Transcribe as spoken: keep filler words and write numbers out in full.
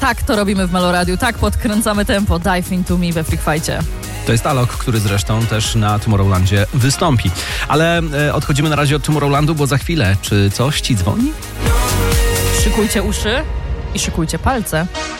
Tak to robimy w Meloradiu, tak podkręcamy tempo. Dive Into Me we Freak Fight'cie. To jest Alok, który zresztą też na Tomorrowlandzie wystąpi. Ale e, odchodzimy na razie od Tomorrowlandu, bo za chwilę, czy coś ci dzwoni? Szykujcie uszy i szykujcie palce.